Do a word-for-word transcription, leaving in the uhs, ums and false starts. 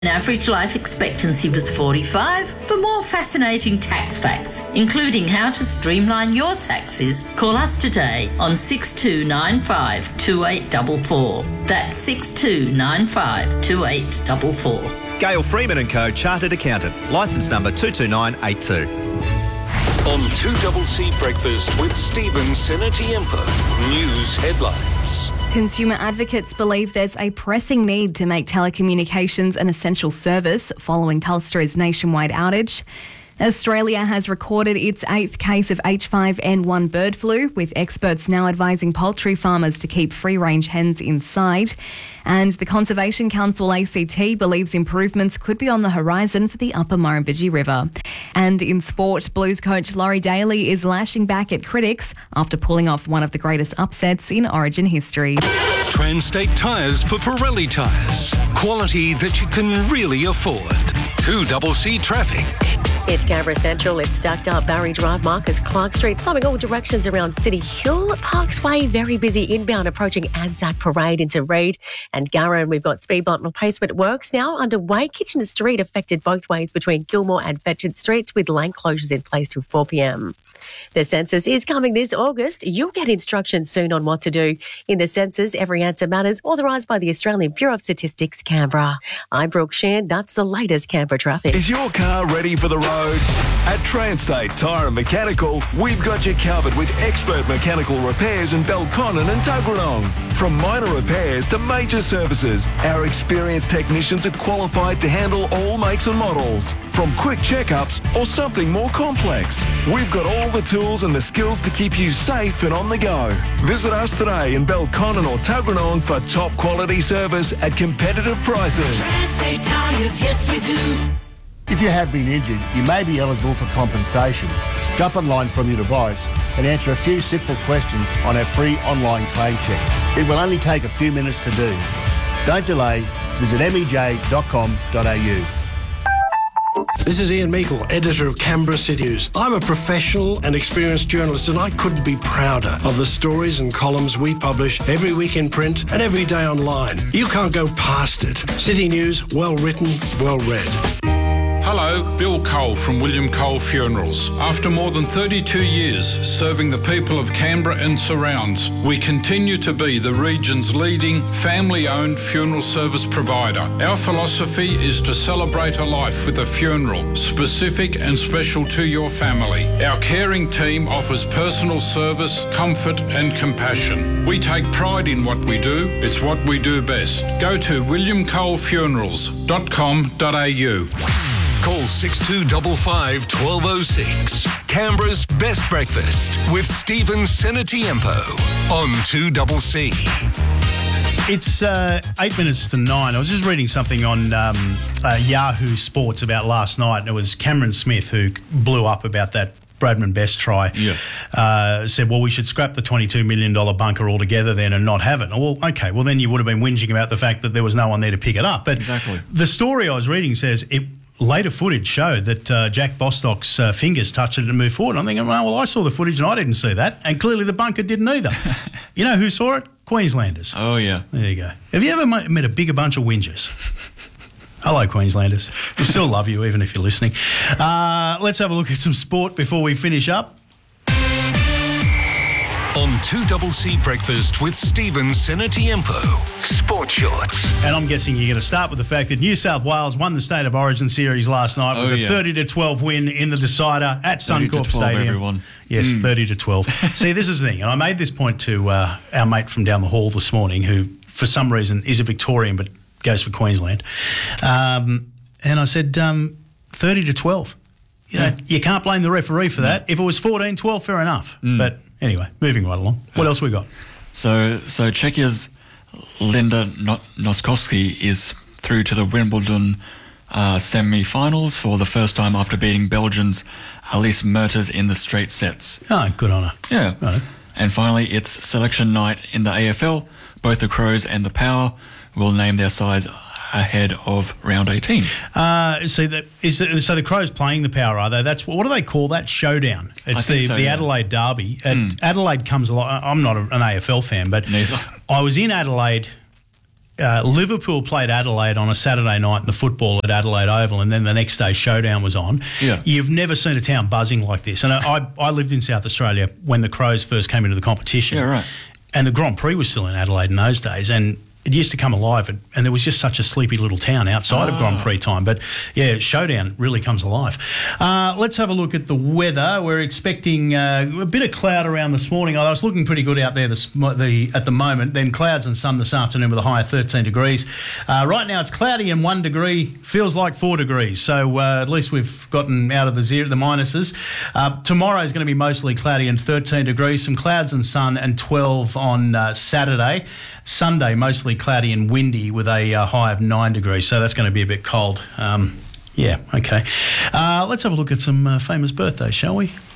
Average life expectancy was forty-five. For more fascinating tax facts, including how to streamline your taxes, call us today on six two nine five, two eight four four. That's six two nine five, two eight four four. Gail Freeman and Co. Chartered Accountant. Licence number two two nine eight two. On two C C Breakfast with Stephen Senatiempo. News headlines. Consumer advocates believe there's a pressing need to make telecommunications an essential service following Telstra's nationwide outage. Australia has recorded its eighth case of H five N one bird flu, with experts now advising poultry farmers to keep free-range hens inside. And the Conservation Council A C T believes improvements could be on the horizon for the upper Murrumbidgee River. And in sport, Blues coach Laurie Daly is lashing back at critics after pulling off one of the greatest upsets in Origin history. Transtate Tyres for Pirelli Tyres. Quality that you can really afford. two C C Traffic. It's Canberra Central. It's stacked up. Barry Drive, Marcus Clark Street, slowing all directions around City Hill. Parks Way, very busy inbound, approaching Anzac Parade into Reid and Garran. We've got speed bump replacement works now underway. Kitchener Street affected both ways between Gilmore and Fetchard Streets, with lane closures in place till four p.m. The census is coming this August. You'll get instructions soon on what to do. In the census, every answer matters, authorised by the Australian Bureau of Statistics, Canberra. I'm Brooke Shan. That's the latest Canberra traffic. Is your car ready for the road? At Transtate Tyre and Mechanical, we've got you covered with expert mechanical repairs in Belconnen and Tuggeranong. From minor repairs to major services, our experienced technicians are qualified to handle all makes and models. From quick checkups or something more complex, we've got all the tools and the skills to keep you safe and on the go. Visit us today in Belconnen or Tuggeranong for top quality service at competitive prices. Transtate Tyres, yes we do. If you have been injured, you may be eligible for compensation. Jump online from your device and answer a few simple questions on our free online claim check. It will only take a few minutes to do. Don't delay. Visit m e j dot com dot a u. This is Ian Meikle, editor of Canberra City News. I'm a professional and experienced journalist, and I couldn't be prouder of the stories and columns we publish every week in print and every day online. You can't go past it. City News, well written, well read. Hello, Bill Cole from William Cole Funerals. After more than thirty-two years serving the people of Canberra and surrounds, we continue to be the region's leading family-owned funeral service provider. Our philosophy is to celebrate a life with a funeral, specific and special to your family. Our caring team offers personal service, comfort and compassion. We take pride in what we do. It's what we do best. Go to william cole funerals dot com dot a u. Call six two five five, one two zero six. Canberra's Best Breakfast with Stephen Senatiempo on two C C. It's uh, eight minutes to nine. I was just reading something on um, uh, Yahoo Sports about last night, and it was Cameron Smith who blew up about that Bradman Best try. Yeah. Uh, said, well, we should scrap the twenty-two million dollars bunker altogether then and not have it. Well, okay, well, then you would have been whinging about the fact that there was no one there to pick it up. But exactly. The story I was reading says it later footage showed that uh, Jack Bostock's uh, fingers touched it and moved forward. I'm thinking, well, well, I saw the footage and I didn't see that. And clearly the bunker didn't either. You know who saw it? Queenslanders. Oh, yeah. There you go. Have you ever met a bigger bunch of whingers? Hello, Queenslanders. We still love you, even if you're listening. Uh, let's have a look at some sport before we finish up. On two C C Breakfast with Stephen Senatiempo. Sport Shorts. And I'm guessing you're going to start with the fact that New South Wales won the State of Origin series last night oh, with yeah. a thirty to twelve win in the decider at Suncorp Stadium. Everyone. Yes, mm. thirty to twelve. See, this is the thing, and I made this point to uh, our mate from down the hall this morning, who for some reason is a Victorian but goes for Queensland. Um, and I said, um, thirty to twelve. You know, yeah. You can't blame the referee for that. No. If it was fourteen twelve, fair enough. Mm. But anyway, moving right along. What else we got? So, so Czechia's Linda Noskowski is through to the Wimbledon uh, semi-finals for the first time after beating Belgium's Alice Mertens in the straight sets. Oh, good on her. Yeah. Right. And finally, it's selection night in the A F L. Both the Crows and the Power will name their sides ahead of round eighteen. Uh, see, that is the, so the Crows playing the Power, are they? That's what do they call that? Showdown. It's the, so, the yeah. Adelaide Derby. And mm. Adelaide comes a lot. I'm not an A F L fan, but neither. I was in Adelaide uh, Liverpool played Adelaide on a Saturday night in the football at Adelaide Oval, and then the next day Showdown was on. Yeah. You've never seen a town buzzing like this. And I, I lived in South Australia when the Crows first came into the competition. Yeah, right. And the Grand Prix was still in Adelaide in those days, and it used to come alive, and, and there was just such a sleepy little town outside oh. of Grand Prix time. But, yeah, Showdown really comes alive. Uh, let's have a look at the weather. We're expecting uh, a bit of cloud around this morning. I was looking pretty good out there this, the, at the moment. Then clouds and sun this afternoon with a high of thirteen degrees. Uh, right now it's cloudy and one degree. Feels like four degrees. So uh, at least we've gotten out of the zero, the minuses. Uh, tomorrow is going to be mostly cloudy and thirteen degrees. Some clouds and sun and twelve on uh, Saturday. Sunday, mostly cloudy and windy with a uh, high of nine degrees, so that's going to be a bit cold. Um, yeah, okay. Uh, let's have a look at some uh, famous birthdays, shall we?